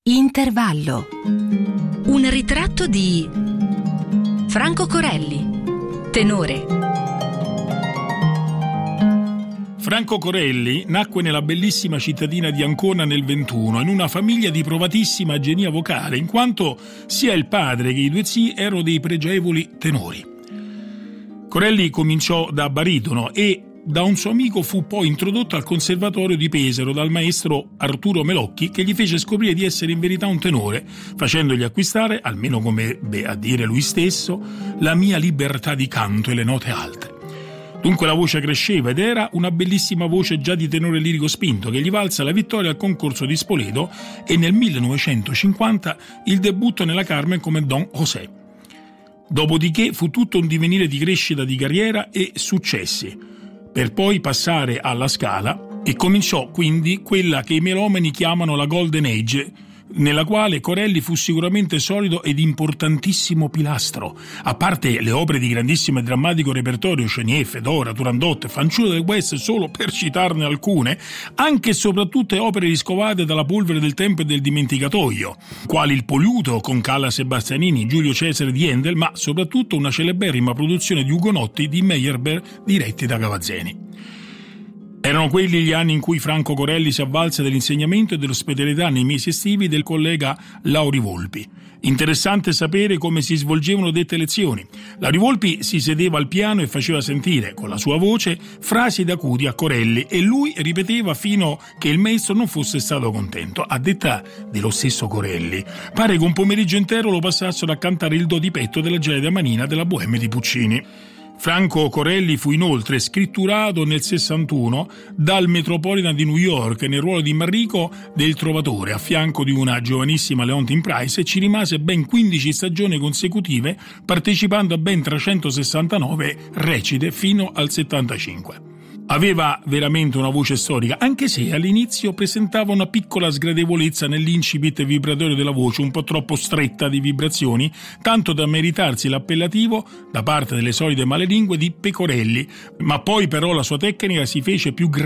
Intervallo. Un ritratto di Franco Corelli, tenore. Franco Corelli nacque nella bellissima cittadina di Ancona nel 21, in una famiglia di provatissima genia vocale, in quanto sia il padre che i due zii erano dei pregevoli tenori. Corelli cominciò da baritono e da un suo amico fu poi introdotto al Conservatorio di Pesaro dal maestro Arturo Melocchi, che gli fece scoprire di essere in verità un tenore, facendogli acquistare, almeno come ebbe a dire lui stesso, la mia libertà di canto e le note alte. Dunque la voce cresceva ed era una bellissima voce già di tenore lirico spinto che gli valsa la vittoria al concorso di Spoleto e nel 1950 il debutto nella Carmen come Don José. Dopodiché fu tutto un divenire di crescita di carriera e successi, per poi passare alla Scala e cominciò quindi quella che i melomani chiamano la Golden Age, nella quale Corelli fu sicuramente solido ed importantissimo pilastro. A parte le opere di grandissimo e drammatico repertorio, Chenier, Fedora, Turandot, Fanciullo del West, solo per citarne alcune, anche e soprattutto opere riscovate dalla polvere del tempo e del dimenticatoio, quali il Poliuto con Calla Sebastianini, Giulio Cesare di Handel, ma soprattutto una celeberrima produzione di Ugonotti di Meyerbeer diretti da Cavazzeni. Erano quelli gli anni in cui Franco Corelli si avvalse dell'insegnamento e dell'ospitalità nei mesi estivi del collega Lauri Volpi. Interessante sapere come si svolgevano dette lezioni. Lauri Volpi si sedeva al piano e faceva sentire, con la sua voce, frasi da cudi a Corelli e lui ripeteva fino che il maestro non fosse stato contento. A detta dello stesso Corelli, pare che un pomeriggio intero lo passassero a cantare il do di petto della gelida manina della Bohème di Puccini. Franco Corelli fu inoltre scritturato nel 61 dal Metropolitan di New York nel ruolo di Manrico del Trovatore, a fianco di una giovanissima Leontine Price, e ci rimase ben 15 stagioni consecutive, partecipando a ben 369 recite fino al 75. Aveva veramente una voce storica, anche se all'inizio presentava una piccola sgradevolezza nell'incipit vibratorio della voce, un po' troppo stretta di vibrazioni, tanto da meritarsi l'appellativo, da parte delle solite malelingue, di Pecorelli, ma poi però la sua tecnica si fece più